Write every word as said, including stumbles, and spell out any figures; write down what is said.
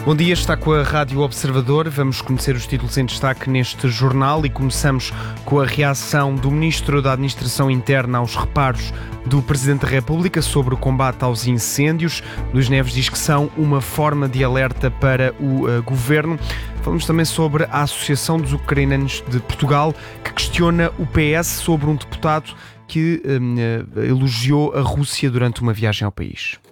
Bom dia, está com a Rádio Observador. Vamos conhecer os títulos em destaque neste jornal e começamos com a reação do Ministro da Administração Interna aos reparos do Presidente da República sobre o combate aos incêndios. Luís Neves diz que são uma forma de alerta para o uh, Governo. Falamos também sobre a Associação dos Ucranianos de Portugal, que questiona o P S sobre um deputado que um, uh, elogiou a Rússia durante uma viagem ao país.